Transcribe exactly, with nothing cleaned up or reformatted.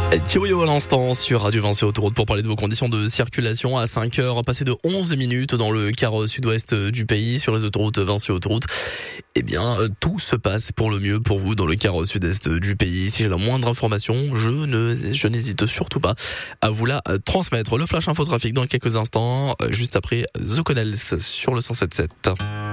Thiorio à l'instant sur Radio Vinci Autoroute pour parler de vos conditions de circulation à cinq heures, passé de onze minutes dans le quart sud-ouest du pays sur les autoroutes Vinci Autoroute. Eh bien, tout se passe pour le mieux pour vous dans le quart sud-est du pays. Si j'ai la moindre information, je ne, je n'hésite surtout pas à vous la transmettre. Le flash infotrafic dans quelques instants, juste après The Connells sur le cent sept sept.